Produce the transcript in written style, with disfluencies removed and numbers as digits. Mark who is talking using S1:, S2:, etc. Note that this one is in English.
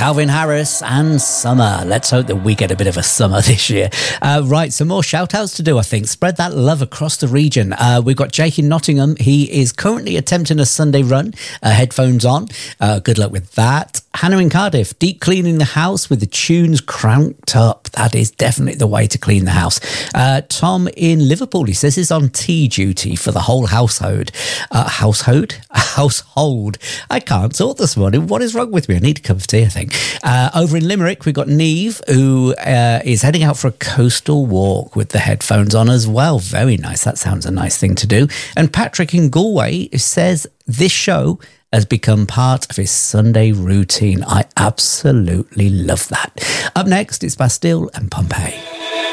S1: Calvin Harris and summer. Let's hope that we get a bit of a summer this year. Right, some more shout outs to do, I think. Spread that love across the region. We've got Jake in Nottingham. He is currently attempting a Sunday run, headphones on. Good luck with that. Hannah in Cardiff, deep cleaning the house with the tunes cranked up. That is definitely the way to clean the house. Tom in Liverpool, he says he's on tea duty for the whole household. Household? I can't talk this morning. What is wrong with me? I need a cup of tea, I think. Over in Limerick, we've got Neve, who is heading out for a coastal walk with the headphones on as well. Very nice. That sounds a nice thing to do. And Patrick in Galway says this show has become part of his Sunday routine. I absolutely love that. Up next, it's Bastille and Pompeii.